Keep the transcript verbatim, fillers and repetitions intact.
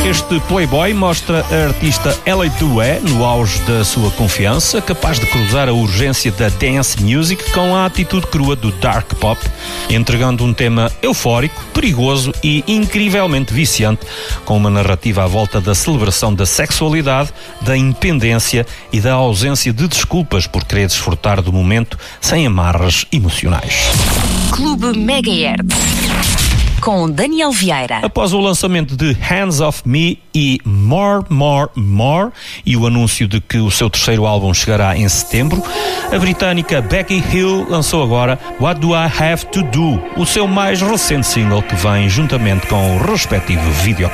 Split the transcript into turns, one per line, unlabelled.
Este Playboy mostra a artista Ellie Duet no auge da sua confiança, capaz de cruzar a urgência da dance music com a atitude crua do dark pop, entregando um tema eufórico, perigoso e incrivelmente viciante, com uma narrativa à volta da celebração da sexualidade, da independência e da ausência de desculpas por querer desfrutar do momento sem amarras emocionais.
Clube Megahertz com Daniel Vieira.
Após o lançamento de Hands Off Me e More, More, More e o anúncio de que o seu terceiro álbum chegará em setembro, a britânica Becky Hill lançou agora What Do I Have To Do, o seu mais recente single que vem juntamente com o respectivo videoclipe.